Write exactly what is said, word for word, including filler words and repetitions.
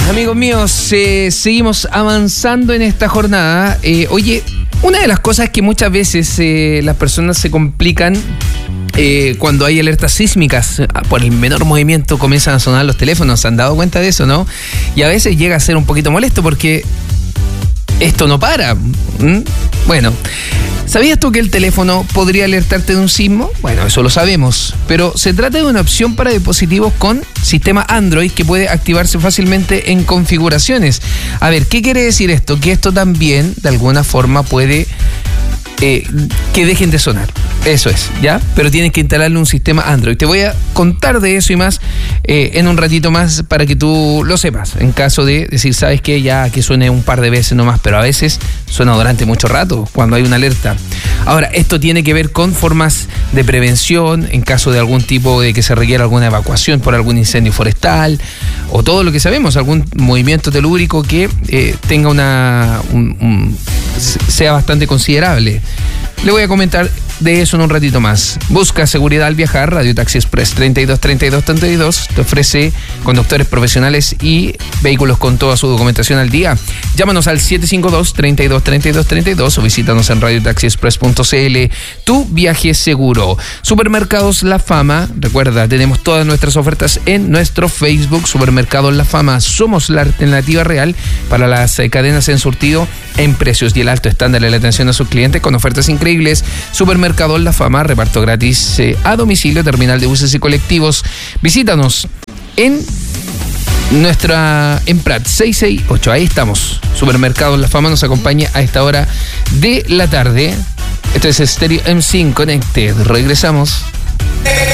Amigos míos, eh, seguimos avanzando en esta jornada. Eh, oye, una de las cosas que muchas veces eh, las personas se complican eh, cuando hay alertas sísmicas, por el menor movimiento comienzan a sonar los teléfonos. ¿Se han dado cuenta de eso, no? Y a veces llega a ser un poquito molesto porque esto no para. ¿Mm? Bueno, ¿sabías tú que el teléfono podría alertarte de un sismo? Bueno, eso lo sabemos, pero se trata de una opción para dispositivos con sistema Android que puede activarse fácilmente en configuraciones. A ver, ¿qué quiere decir esto? Que esto también, de alguna forma, puede eh, que dejen de sonar. Eso es, ¿ya? Pero tienes que instalarle un sistema Android. Te voy a contar de eso y más eh, en un ratito más para que tú lo sepas. En caso de decir, ¿sabes qué? Ya que suene un par de veces nomás, pero a veces suena durante mucho rato cuando hay una alerta. Ahora, esto tiene que ver con formas de prevención en caso de algún tipo de que se requiera alguna evacuación por algún incendio forestal o todo lo que sabemos, algún movimiento telúrico que eh, tenga una un, un, sea bastante considerable. Le voy a comentar de eso en un ratito más. Busca seguridad al viajar. Radio Taxi Express treinta y dos treinta y dos treinta y dos te ofrece conductores profesionales y vehículos con toda su documentación al día. Llámanos al siete cinco dos, treinta y dos treinta y dos treinta y dos o visítanos en radio taxi express punto c l. Tu viaje seguro. Supermercados La Fama. Recuerda, tenemos todas nuestras ofertas en nuestro Facebook. Supermercados La Fama. Somos la alternativa real para las eh, cadenas en surtido en precios y el alto estándar de la atención a sus clientes con ofertas increíbles. Supermercados La Fama, reparto gratis eh, a domicilio, terminal de buses y colectivos. Visítanos en nuestra en Prat seiscientos sesenta y ocho. Ahí estamos. Supermercados La Fama nos acompaña a esta hora de la tarde. Esto es Stereo M cinco Connected. Regresamos.